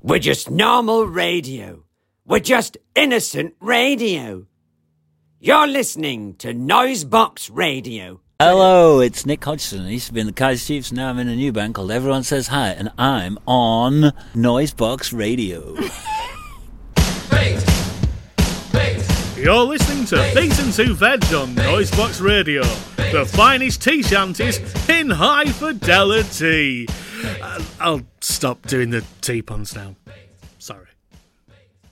We're just normal radio. We're just innocent radio. You're listening to Noisebox Radio. Hello, it's Nick Hodgson. I used to be in the Kaiser Chiefs, now I'm in a new band called Everyone Says Hi, and I'm on Noisebox Radio. You're listening to Beat and Two Veg on Noisebox Radio, the finest tea shanties in high fidelity. I'll stop doing the tea puns now.